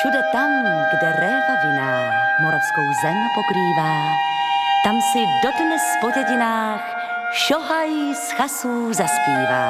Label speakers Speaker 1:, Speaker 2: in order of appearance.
Speaker 1: Všude tam, kde réva vinná moravskou zem pokrývá, tam si dodnes po dědinách šohaj z chasů zaspívá.